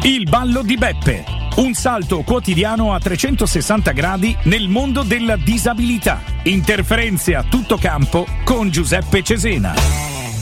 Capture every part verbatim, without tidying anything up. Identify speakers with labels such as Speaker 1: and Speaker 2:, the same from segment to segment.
Speaker 1: Il ballo di Beppe. Un salto quotidiano a trecentosessanta gradi nel mondo della disabilità. Interferenze a tutto campo con Giuseppe Cesena.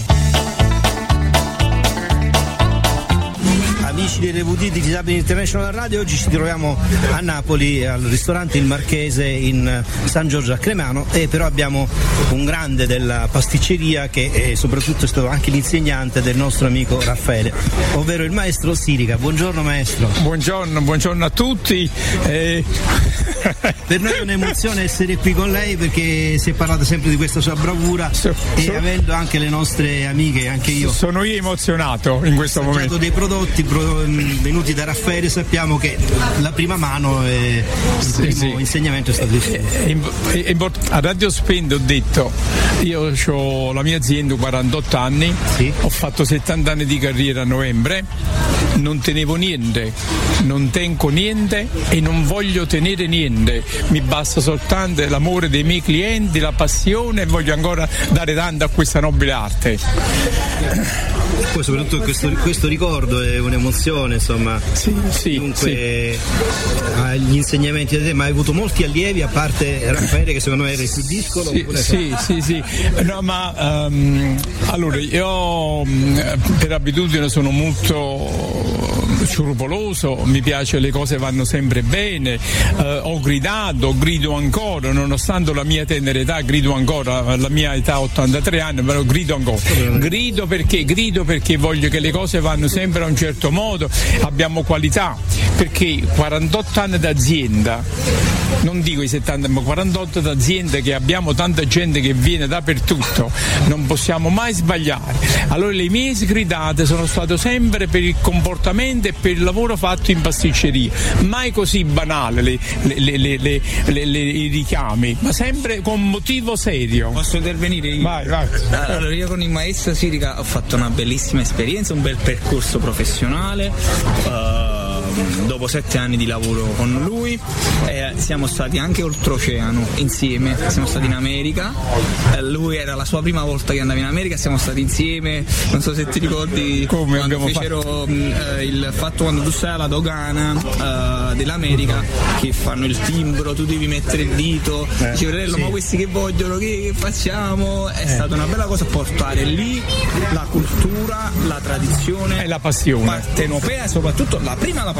Speaker 2: Amici di R V D di Disabili International Radio, oggi ci troviamo a Napoli al ristorante Il Marchese in San Giorgio a Cremano, e però abbiamo un grande della pasticceria che è soprattutto è stato anche l'insegnante del nostro amico Raffaele, ovvero il maestro Sirica. Buongiorno maestro.
Speaker 3: Buongiorno, buongiorno a tutti. Eh...
Speaker 2: Per noi è un'emozione essere qui con lei, perché si è parlato sempre di questa sua bravura so, e so... avendo anche le nostre amiche, anche io.
Speaker 3: Sono io emozionato in questo momento.
Speaker 2: Dei prodotti pro... venuti da Raffaele, sappiamo che la prima mano è... il
Speaker 3: sì,
Speaker 2: primo
Speaker 3: sì.
Speaker 2: insegnamento è stato il suo.
Speaker 3: A Radio Spende ho detto, io ho la mia azienda quarantotto anni, sì. Ho fatto settanta anni di carriera a novembre, non tenevo niente, non tengo niente e non voglio tenere niente, mi basta soltanto l'amore dei miei clienti, la passione, e voglio ancora dare tanto a questa nobile arte.
Speaker 2: Poi soprattutto questo, questo ricordo è un'emozione, insomma.
Speaker 3: Sì, sì,
Speaker 2: Dunque, sì. Gli insegnamenti da te, ma hai avuto molti allievi a parte Raffaele, che secondo me era il più discolo?
Speaker 3: Sì, sì, sì, sì. No, ma um, allora io per abitudine sono molto scrupoloso, mi piace, le cose vanno sempre bene, uh, ho gridato, grido ancora, nonostante la mia tenera età, grido ancora, la mia età ottantatré anni, però grido ancora. Grido perché? Grido perché voglio che le cose vanno sempre a un certo modo, abbiamo qualità, perché quarantotto anni d'azienda, non dico i settanta, ma quarantotto d'azienda, che abbiamo tanta gente che viene dappertutto, non possiamo mai sbagliare. Allora le mie sgridate sono state sempre per il comportamento e per il lavoro fatto in pasticceria, mai così banale le, le, le, le, le, le, i richiami, ma sempre con motivo serio.
Speaker 4: Posso intervenire io?
Speaker 3: Vai, vai.
Speaker 4: Allora, io con il maestro Sirica ho fatto una bellissima esperienza, un bel percorso professionale. Uh, dopo sette anni di lavoro con lui eh, siamo stati anche oltreoceano insieme, siamo stati in America, eh, lui era la sua prima volta che andava in America, siamo stati insieme, non so se ti ricordi
Speaker 3: come
Speaker 4: quando fecero fatto? Eh, il fatto quando tu sei alla dogana eh, dell'America, che fanno il timbro, tu devi mettere il dito, eh, dice fratello sì. Ma questi che vogliono, che, che facciamo? È eh. stata una bella cosa portare lì la cultura, la tradizione
Speaker 3: e la passione
Speaker 4: partenopea, soprattutto la prima la passione.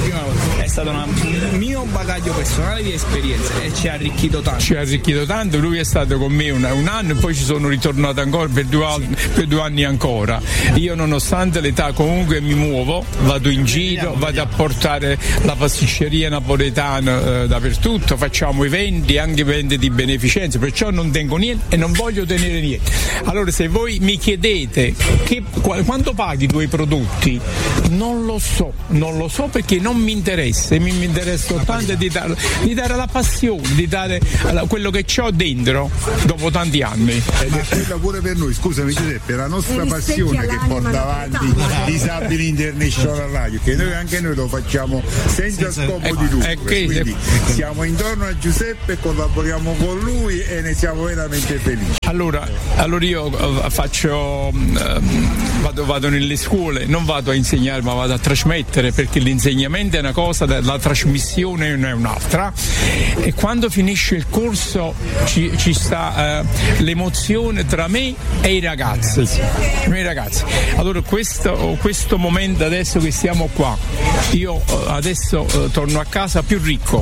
Speaker 4: È stato una, un mio bagaglio personale di esperienze e ci ha arricchito tanto.
Speaker 3: Ci ha arricchito tanto, lui è stato con me un, un anno e poi ci sono ritornato ancora per due, anni, per due anni ancora. Io nonostante l'età comunque mi muovo, vado in giro, vado a portare la pasticceria napoletana eh, dappertutto, facciamo eventi, anche eventi di beneficenza, perciò non tengo niente e non voglio tenere niente. Allora se voi mi chiedete che, quanto paghi i tuoi prodotti, non lo so, non lo so perché non mi interessa, mi, mi interessa soltanto di dare, di dare la passione, di dare quello che c'ho dentro dopo tanti anni.
Speaker 5: Ed è quella pure per noi, scusami Giuseppe, la nostra passione che porta avanti Disabili International Radio, che noi anche noi lo facciamo senza scopo eh, di lucro, eh, quindi se... siamo intorno a Giuseppe, collaboriamo con lui e ne siamo veramente felici.
Speaker 3: Allora, allora io uh, faccio uh, vado, vado nelle scuole, non vado a insegnare ma vado a trasmettere, perché l'insegnamento è una cosa, la trasmissione è un'altra, e quando finisce il corso ci, ci sta uh, l'emozione tra me e i ragazzi, i miei ragazzi. Allora questo, questo momento adesso che siamo qua, io uh, adesso uh, torno a casa più ricco.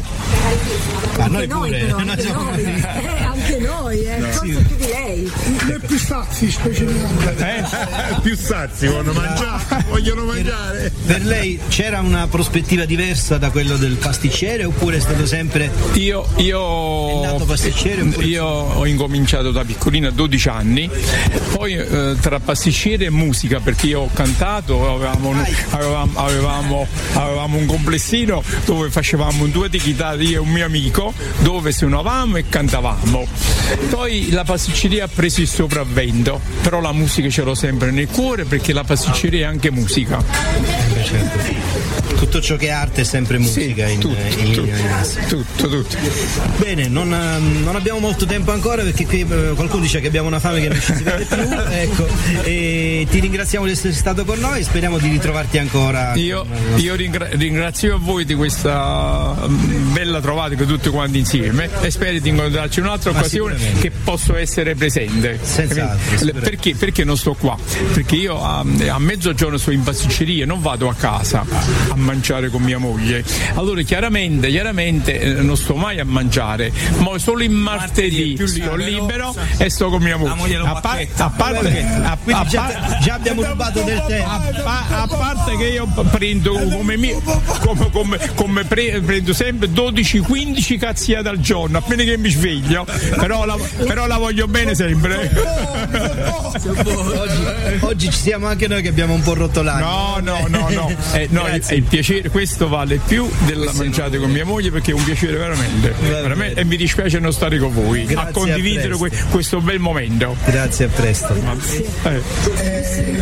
Speaker 2: A noi pure,
Speaker 6: però, anche noi, eh, anche noi, eh, no. Forse sì. Più di lei.
Speaker 7: Noi più sazi specialmente.
Speaker 5: Eh? Più sazi vogliono mangiare, vogliono mangiare.
Speaker 2: Per lei c'era una prospettiva diversa da quello del pasticcere, oppure è stato sempre
Speaker 3: io io
Speaker 2: è nato pasticcere?
Speaker 3: Io ho incominciato da piccolino a dodici anni, poi eh, tra pasticcere e musica, perché io ho cantato, avevamo, avevamo, avevamo, avevamo un complessino dove facevamo un duo di chitarra, io e un mio amico, dove suonavamo e cantavamo. Poi la pasticceria ha preso il sopravvento, però la musica ce l'ho sempre nel cuore, perché la pasticceria è anche musica.
Speaker 2: certo. Tutto ciò che è arte è sempre musica, sì, in, tutto, in linea di massima.
Speaker 3: Tutto, tutto.
Speaker 2: Bene, non, non abbiamo molto tempo ancora perché qui qualcuno dice che abbiamo una fame che non ci si vede più. Ecco, e ti ringraziamo di essere stato con noi, speriamo di ritrovarti ancora.
Speaker 3: Io, io ringra- ringrazio a voi di questa bella trovata che tutti quanti insieme e spero di incontrarci in un'altra occasione che posso essere presente.
Speaker 2: Senz'altro.
Speaker 3: Perché, perché non sto qua? Perché io a, a mezzogiorno sto in pasticceria, non vado a casa a mangiare con mia moglie. Allora chiaramente, chiaramente eh, non sto mai a mangiare, ma solo il martedì, martedì sto libero e sto con mia moglie.
Speaker 2: A, par- a parte, a, a già, già abbiamo rubato del tempo.
Speaker 3: A, a, a parte che io prendo come, mie, come, come, come pre, prendo sempre dodici quindici cazziate al giorno, appena che mi sveglio, però la, però la voglio bene sempre.
Speaker 2: Oggi, oggi ci siamo anche noi che abbiamo un po' rotto l'anima.
Speaker 3: No, no, no, no. Eh, no è il piacere, questo vale più della mangiata con mia moglie perché è un piacere veramente, veramente e mi dispiace non stare con voi. Grazie, a condividere a que, questo bel momento.
Speaker 2: Grazie, a presto.
Speaker 3: Eh.